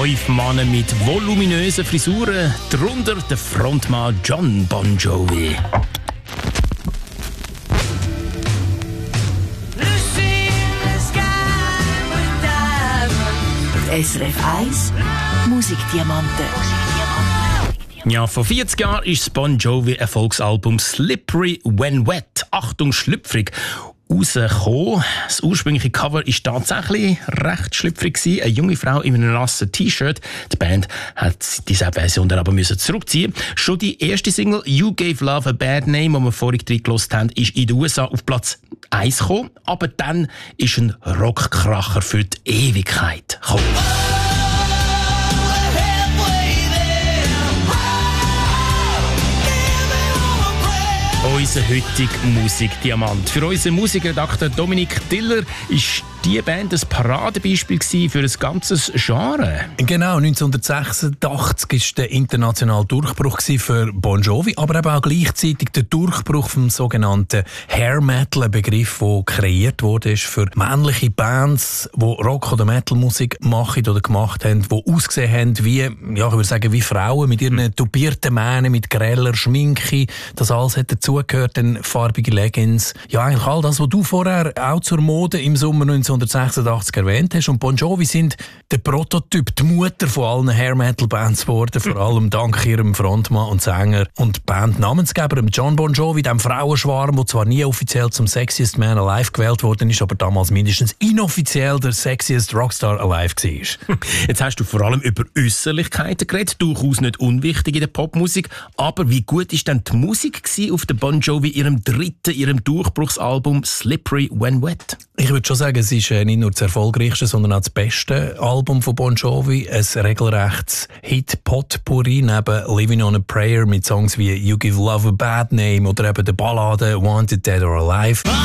5 Männer mit voluminösen Frisuren, darunter der Frontmann Jon Bon Jovi. SRF 1 Musikdiamanten. Ja, vor 40 Jahren ist das Bon Jovi Erfolgsalbum Slippery When Wet, Achtung schlüpfrig, rausgekommen. Das ursprüngliche Cover war tatsächlich recht schlüpfrig gewesen. Eine junge Frau in einem nassen T-Shirt. Die Band hat diese Version dann aber zurückziehen. Schon die erste Single «You Gave Love a Bad Name», die wir vorhin reingehört haben, ist in den USA auf Platz 1 gekommen. Aber dann ist ein Rockkracher für die Ewigkeit gekommen. Unser heutiger Musikdiamant. Für unseren Musikredakteur Dominik Tiller ist diese Band ein Paradebeispiel für ein ganzes Genre. Genau, 1986 war der internationale Durchbruch für Bon Jovi, aber eben auch gleichzeitig der Durchbruch vom sogenannten Hair Metal, ein Begriff, der kreiert wurde für männliche Bands, die Rock- oder Metal-Musik machen oder gemacht haben, die ausgesehen haben wie, ja, ich würde sagen, wie Frauen mit ihren tupierten Mähnen, mit greller Schminke. Das alles hat dazugehört, dann farbige Leggings. Ja, eigentlich all das, was du vorher auch zur Mode im Sommer 1986 erwähnt hast. Und Bon Jovi sind der Prototyp, die Mutter von allen Hair-Metal-Bands geworden, vor allem dank ihrem Frontmann und Sänger und Band-Namensgeber, Jon Bon Jovi, dem Frauenschwarm, der zwar nie offiziell zum Sexiest Man Alive gewählt worden ist, aber damals mindestens inoffiziell der Sexiest Rockstar Alive war. Jetzt hast du vor allem über Äußerlichkeiten geredet, durchaus nicht unwichtig in der Popmusik, aber wie gut ist denn die Musik auf der Bon Jovi, ihrem Durchbruchsalbum Slippery When Wet? Ich würde schon sagen, es ist nicht nur das erfolgreichste, sondern auch das beste Album von Bon Jovi. Ein regelrechtes Hit-Potpourri neben Living on a Prayer mit Songs wie You Give Love a Bad Name oder eben der Ballade Wanted Dead or Alive.